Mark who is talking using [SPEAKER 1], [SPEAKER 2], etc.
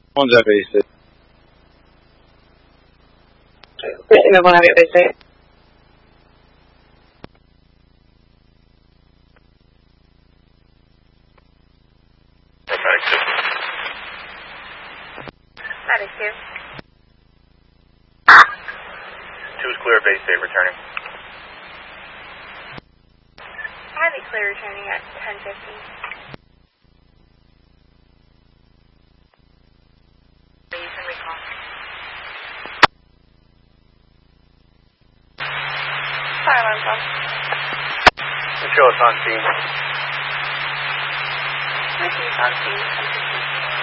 [SPEAKER 1] One's at base station.
[SPEAKER 2] Receiving one at base station.
[SPEAKER 3] Medic 2.
[SPEAKER 4] 2's clear, base state returning.
[SPEAKER 3] Highly clear returning at 10:50. You can recall. Fire alarm's on.
[SPEAKER 4] Show us on scene.
[SPEAKER 3] Received on scene.